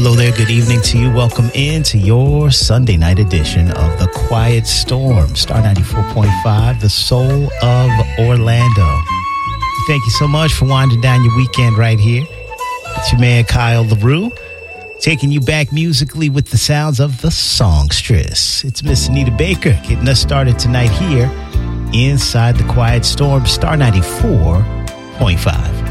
Hello there, good evening to you. Welcome into your Sunday night edition of The Quiet Storm, Star 94.5, the soul of Orlando. Thank you so much for winding down your weekend right here. It's your man, Kyle LaRue, taking you back musically with the sounds of the songstress. It's Miss Anita Baker getting us started tonight here inside The Quiet Storm, Star 94.5.